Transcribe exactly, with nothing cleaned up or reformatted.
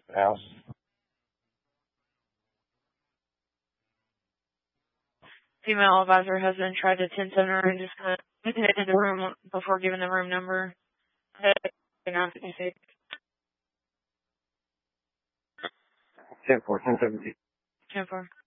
House. Female advisor has been tried to ten seven and just kind of exited the room before giving the room number. ten four, ten seventeen. ten four.